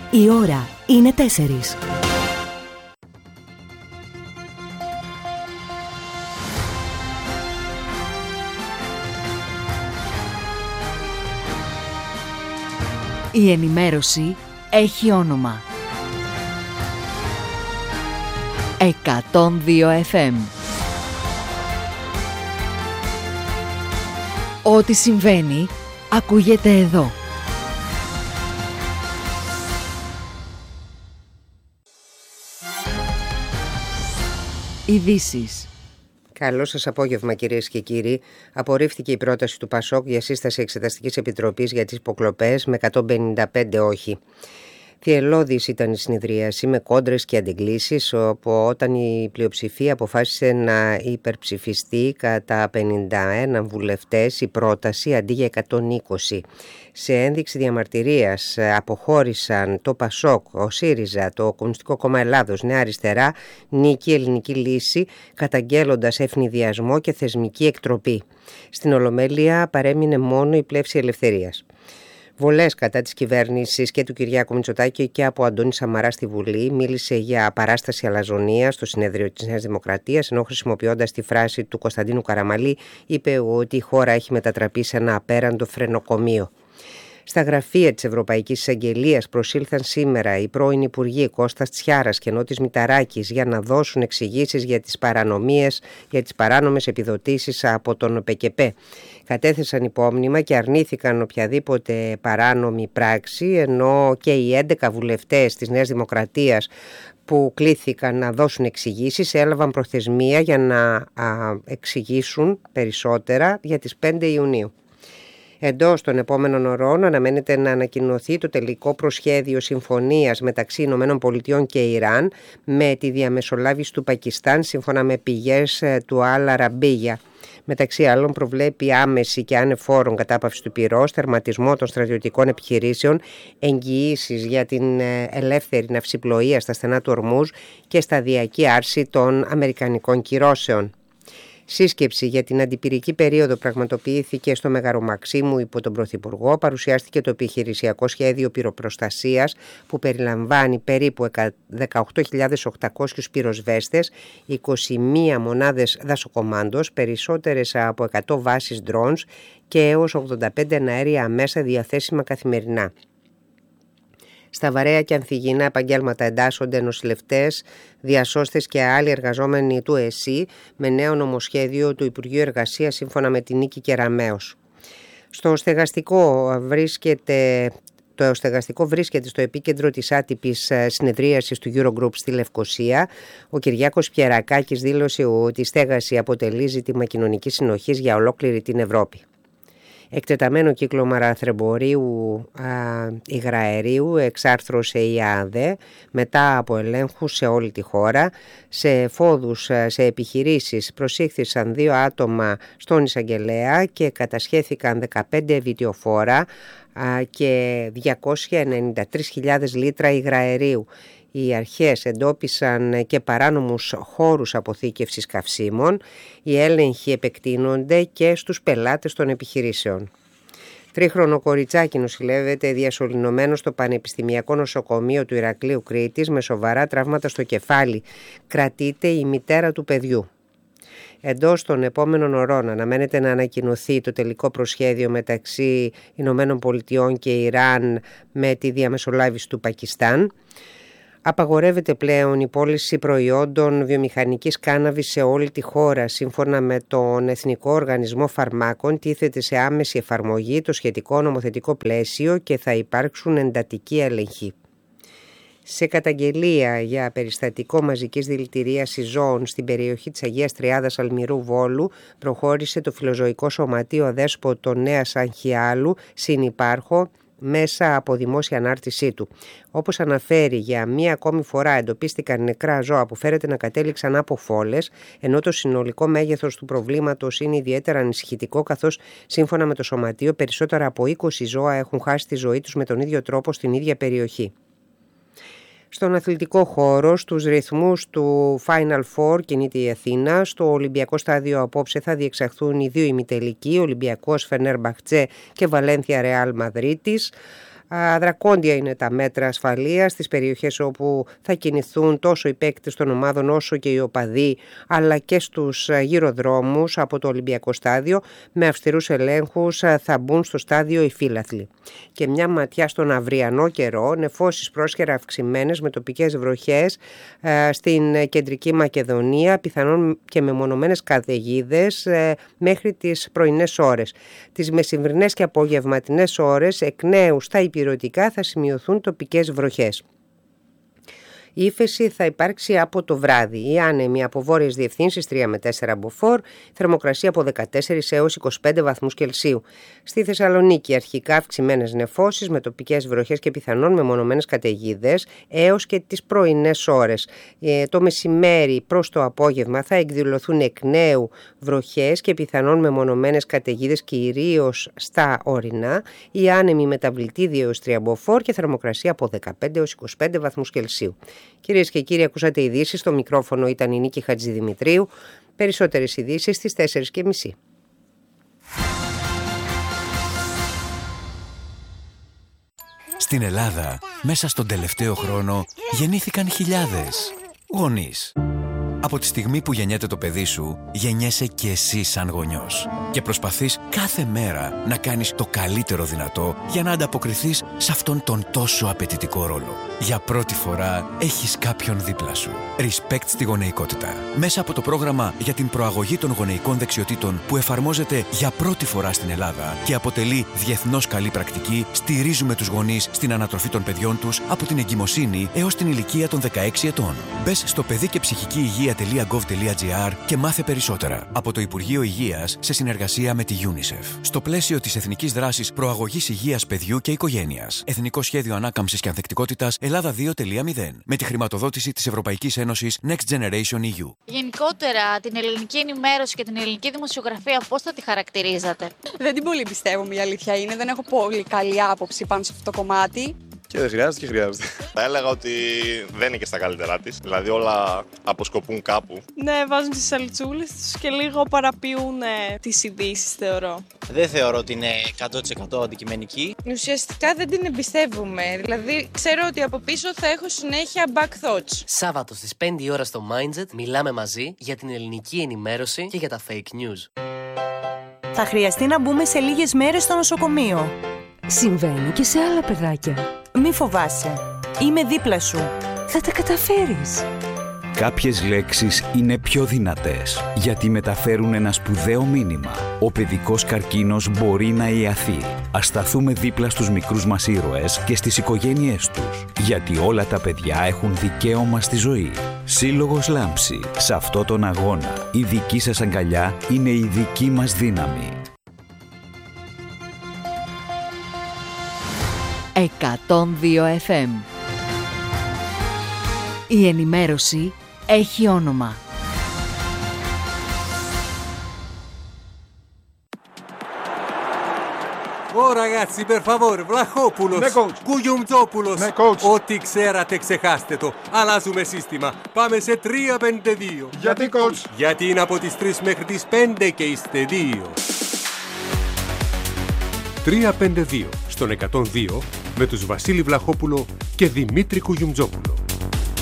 Η ώρα είναι 4. Η ενημέρωση έχει όνομα. 102 FM. Ό,τι συμβαίνει, ακούγεται εδώ. Ειδήσεις. Καλό σας απόγευμα, κυρίες και κύριοι. Απορρίφθηκε η πρόταση του ΠΑΣΟΚ για σύσταση Εξεταστικής Επιτροπής για τις υποκλοπές με 155 όχι. Θυελλώδης ήταν η συνεδρίαση με κόντρες και αντιγκλήσεις, όπου όταν η πλειοψηφία αποφάσισε να υπερψηφιστεί κατά 51 βουλευτές η πρόταση αντί για 120. Σε ένδειξη διαμαρτυρίας αποχώρησαν το ΠΑΣΟΚ, ο ΣΥΡΙΖΑ, το Κομμουνιστικό Κόμμα Ελλάδος, Νέα Αριστερά, Νίκη, Ελληνική Λύση, καταγγέλλοντας ευνηδιασμό και θεσμική εκτροπή. Στην Ολομέλεια παρέμεινε μόνο η Πλεύση Ελευθερίας. Βολές κατά της κυβέρνησης και του Κυριάκου Μητσοτάκη και από Αντώνη Σαμαρά στη Βουλή. Μίλησε για παράσταση αλαζονίας στο συνέδριο της Νέας Δημοκρατίας, ενώ χρησιμοποιώντας τη φράση του Κωνσταντίνου Καραμαλή είπε ότι η χώρα έχει μετατραπεί σε ένα απέραντο φρενοκομείο. Στα γραφεία της Ευρωπαϊκής Εισαγγελίας προσήλθαν σήμερα οι πρώην Υπουργοί Κώστας Τσιάρας και Νότης Μηταράκης για να δώσουν εξηγήσεις για τις παράνομες επιδοτήσεις από τον ΠΚΠ. Κατέθεσαν υπόμνημα και αρνήθηκαν οποιαδήποτε παράνομη πράξη, ενώ και οι 11 βουλευτές της Νέας Δημοκρατίας που κλήθηκαν να δώσουν εξηγήσεις έλαβαν προθεσμία για να εξηγήσουν περισσότερα για τις 5 Ιουνίου. Εντός των επόμενων ωρών αναμένεται να ανακοινωθεί το τελικό προσχέδιο συμφωνίας μεταξύ ΗΠΑ και Ιράν με τη διαμεσολάβηση του Πακιστάν, σύμφωνα με πηγές του Αλ Αραμπίγια. Μεταξύ άλλων προβλέπει άμεση και ανεφόρον κατάπαυση του πυρός, τερματισμό των στρατιωτικών επιχειρήσεων, εγγυήσεις για την ελεύθερη ναυσιπλοεία στα στενά του Ορμούζ και σταδιακή άρση των αμερικανικών κυρώσεων. Σύσκεψη για την αντιπυρική περίοδο πραγματοποιήθηκε στο Μεγαρομαξίμου υπό τον Πρωθυπουργό. Παρουσιάστηκε το επιχειρησιακό σχέδιο πυροπροστασίας που περιλαμβάνει περίπου 18.800 πυροσβέστες, 21 μονάδες δασοκομάντος, περισσότερες από 100 βάσεις drones και έως 85 εναέρια μέσα διαθέσιμα καθημερινά. Στα βαρέα και ανθυγιεινά επαγγέλματα εντάσσονται νοσηλευτές, διασώστες και άλλοι εργαζόμενοι του ΕΣΥ με νέο νομοσχέδιο του Υπουργείου Εργασίας, σύμφωνα με την Νίκη Κεραμέως. Το στεγαστικό βρίσκεται στο επίκεντρο της άτυπης συνεδρίασης του Eurogroup στη Λευκοσία. Ο Κυριάκος Πιερακάκης δήλωσε ότι η στέγαση αποτελεί ζήτημα κοινωνικής συνοχής για ολόκληρη την Ευρώπη. Εκτεταμένο κύκλωμα λαθρεμπορίου υγραερίου εξάρθρωσε η ΑΔΕ μετά από ελέγχους σε όλη τη χώρα. Σε φόδους σε επιχειρήσεις προσήχθησαν 2 άτομα στον εισαγγελέα και κατασχέθηκαν 15 βιτιοφόρα και 293.000 λίτρα υγραερίου. Οι αρχές εντόπισαν και παράνομους χώρους αποθήκευσης καυσίμων. Οι έλεγχοι επεκτείνονται και στους πελάτες των επιχειρήσεων. 3χρονο κοριτσάκι νοσηλεύεται διασωληνωμένο στο Πανεπιστημιακό Νοσοκομείο του Ηρακλείου Κρήτης με σοβαρά τραύματα στο κεφάλι. Κρατείται η μητέρα του παιδιού. Εντός των επόμενων ωρών αναμένεται να ανακοινωθεί το τελικό προσχέδιο μεταξύ ΗΠΑ και Ιράν με τη διαμεσολάβηση του Πακιστάν. Απαγορεύεται πλέον η πώληση προϊόντων βιομηχανικής κάναβης σε όλη τη χώρα. Σύμφωνα με τον Εθνικό Οργανισμό Φαρμάκων, τίθεται σε άμεση εφαρμογή το σχετικό νομοθετικό πλαίσιο και θα υπάρξουν εντατικοί έλεγχοι. Σε καταγγελία για περιστατικό μαζικής δηλητηρίασης ζώων στην περιοχή της Αγίας Τριάδας Αλμυρού Βόλου προχώρησε το Φιλοζωικό Σωματείο Αδέσποτο Νέας Αγχιάλου συνυπάρχο μέσα από δημόσια ανάρτησή του. Όπως αναφέρει, για μία ακόμη φορά εντοπίστηκαν νεκρά ζώα που φέρεται να κατέληξαν από φόλες, ενώ το συνολικό μέγεθος του προβλήματος είναι ιδιαίτερα ανησυχητικό, καθώς σύμφωνα με το Σωματείο περισσότερα από 20 ζώα έχουν χάσει τη ζωή τους με τον ίδιο τρόπο στην ίδια περιοχή. Στον αθλητικό χώρο, στους ρυθμούς του Final Four κινείται η Αθήνα. Στο Ολυμπιακό στάδιο απόψε θα διεξαχθούν οι 2 ημιτελικοί, Ολυμπιακός Φενέρμπαχτσε και Βαλένθια Ρεάλ Μαδρίτης. Δρακόντια είναι τα μέτρα ασφαλείας στις περιοχές όπου θα κινηθούν τόσο οι παίκτες των ομάδων όσο και οι οπαδοί, αλλά και στους γυροδρόμους από το Ολυμπιακό στάδιο. Με αυστηρούς ελέγχους θα μπουν στο στάδιο οι φύλαθλοι. Και μια ματιά στον αυριανό καιρό, νεφώσεις πρόσχερα αυξημένες με τοπικές βροχές στην κεντρική Μακεδονία, πιθανόν και μεμονωμένες καταιγίδες μέχρι τις πρωινές ώρες. Τις μεσημβρινές και απογευματινές ώρες εκ νέου στα ηπειρωτικά θα σημειωθούν τοπικές βροχές. Η ύφεση θα υπάρξει από το βράδυ. Οι άνεμοι από βόρειες διευθύνσεις 3 με 4 μποφόρ, θερμοκρασία από 14 έως 25 βαθμούς Κελσίου. Στη Θεσσαλονίκη αρχικά αυξημένες νεφώσεις με τοπικές βροχές και πιθανόν μεμονωμένες καταιγίδες έως και τις πρωινές ώρες. Το μεσημέρι προς το απόγευμα θα εκδηλωθούν εκ νέου βροχές και πιθανόν μεμονωμένες καταιγίδες κυρίως στα ορεινά. Οι άνεμοι μεταβλητή 2 έως 3 μποφόρ και θερμοκρασία από 15 έως 25 βαθμούς Κελσίου. Κυρίες και κύριοι, ακούσατε ειδήσεις. Στο μικρόφωνο ήταν η Νίκη Χατζηδημητρίου. Περισσότερες ειδήσεις στις 4:30. Στην Ελλάδα, μέσα στον τελευταίο χρόνο, γεννήθηκαν χιλιάδες γονείς. Από τη στιγμή που γεννιέται το παιδί σου, γεννιέσαι και εσύ σαν γονιός. Και προσπαθείς κάθε μέρα να κάνεις το καλύτερο δυνατό για να ανταποκριθείς σε αυτόν τον τόσο απαιτητικό ρόλο. Για πρώτη φορά έχεις κάποιον δίπλα σου. Respect στη γονεϊκότητα. Μέσα από το πρόγραμμα για την προαγωγή των γονεϊκών δεξιοτήτων που εφαρμόζεται για πρώτη φορά στην Ελλάδα και αποτελεί διεθνώς καλή πρακτική, στηρίζουμε τους γονείς στην ανατροφή των παιδιών τους από την εγκυμοσύνη έως την ηλικία των 16 ετών. Μπες στο παιδικεψυχικηυγεία.gov.gr και μάθε περισσότερα. Από το Υπουργείο Υγείας σε συνεργασία με τη UNICEF. Στο πλαίσιο της Εθνικής Δράσης Προαγωγής Υγείας Παιδιού και Οικογένειας. Εθνικό Σχέδιο Ανάκαμψης και Ανθεκτικότητας Ελλάδα 2.0. Με τη χρηματοδότηση της Ευρωπαϊκής Ένωσης Next Generation EU. Γενικότερα, την ελληνική ενημέρωση και την ελληνική δημοσιογραφία πώς θα τη χαρακτηρίζατε? Δεν την πολύ πιστεύω, η αλήθεια είναι. Δεν έχω πολύ καλή άποψη πάνω σε αυτό το κομμάτι. Και δεν χρειάζεται και χρειάζεται. Θα έλεγα ότι δεν είναι και στα καλύτερά της. Δηλαδή όλα αποσκοπούν κάπου. Ναι, βάζουν τις σαλτσούλες τους και λίγο παραποιούν τις ειδήσεις, θεωρώ. Δεν θεωρώ ότι είναι 100% αντικειμενική. Ουσιαστικά δεν την εμπιστεύουμε. Δηλαδή ξέρω ότι από πίσω θα έχω συνέχεια back thoughts. Σάββατο στις 5 η ώρα στο Mindset μιλάμε μαζί για την ελληνική ενημέρωση και για τα fake news. Θα χρειαστεί να μπούμε σε λίγες μέρες στο νοσοκομείο. Συμβαίνει και σε άλλα παιδάκια. Μη φοβάσαι. Είμαι δίπλα σου. Θα τα καταφέρεις. Κάποιες λέξεις είναι πιο δυνατές γιατί μεταφέρουν ένα σπουδαίο μήνυμα. Ο παιδικός καρκίνος μπορεί να ιαθεί. Ας σταθούμε δίπλα στους μικρούς μας ήρωες και στις οικογένειές τους. Γιατί όλα τα παιδιά έχουν δικαίωμα στη ζωή. Σύλλογος Λάμψη. Σε αυτό τον αγώνα η δική σας αγκαλιά είναι η δική μας δύναμη. 102 FM. Η ενημέρωση έχει όνομα. Oh ragazzi, per favore, Vlachopoulos, Ναι, coach. Gugliumzopoulos. Ναι, coach. Ό,τι ξέρατε ξεχάστε το. Αλλάζουμε σύστημα. Πάμε σε 3-5-2. Γιατί, coach? Γιατί είναι από τις 3 μέχρι τις 5 και είστε 2. 3-5-2 στον 102 με τους Βασίλη Βλαχόπουλο και Δημήτρη Κουγιουμτζόπουλο.